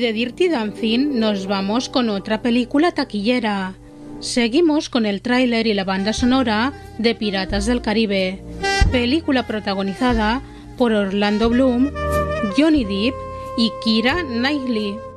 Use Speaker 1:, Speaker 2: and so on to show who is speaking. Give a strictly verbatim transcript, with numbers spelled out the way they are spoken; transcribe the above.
Speaker 1: de Dirty Dancing nos vamos con otra película taquillera. Seguimos con el tráiler y la banda sonora de Piratas del Caribe, película protagonizada por Orlando Bloom, Johnny Depp y Keira Knightley.